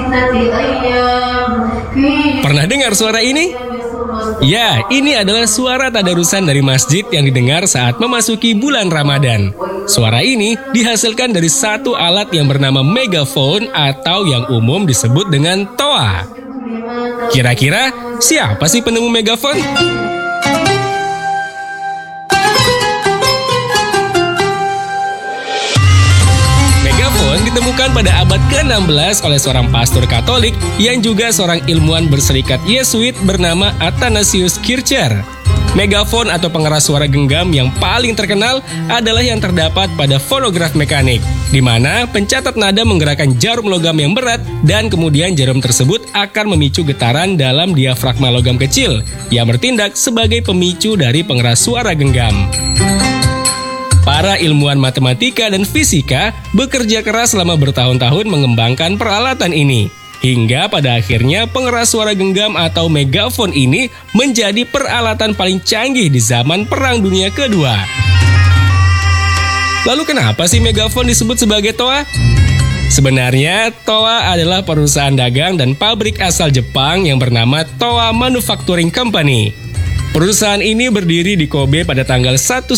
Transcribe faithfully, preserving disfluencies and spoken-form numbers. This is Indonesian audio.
Pernah dengar suara ini? Ya, ini adalah suara tadarusan dari masjid yang didengar saat memasuki bulan Ramadan. Suara ini dihasilkan dari satu alat yang bernama megafon atau yang umum disebut dengan toa. Kira-kira siapa sih penemu megafon? Megafon ditemukan pada abad ke enam belas oleh seorang pastor Katolik yang juga seorang ilmuwan berserikat Yesuit bernama Athanasius Kircher. Megafon atau pengeras suara genggam yang paling terkenal adalah yang terdapat pada fonograf mekanik, di mana pencatat nada menggerakkan jarum logam yang berat dan kemudian jarum tersebut akan memicu getaran dalam diafragma logam kecil yang bertindak sebagai pemicu dari pengeras suara genggam. Para ilmuwan matematika dan fisika bekerja keras selama bertahun-tahun mengembangkan peralatan ini. Hingga pada akhirnya pengeras suara genggam atau megafon ini menjadi peralatan paling canggih di zaman Perang Dunia Kedua. Lalu kenapa sih megafon disebut sebagai toa? Sebenarnya, Toa adalah perusahaan dagang dan pabrik asal Jepang yang bernama Toa Manufacturing Company. Perusahaan ini berdiri di Kobe pada tanggal satu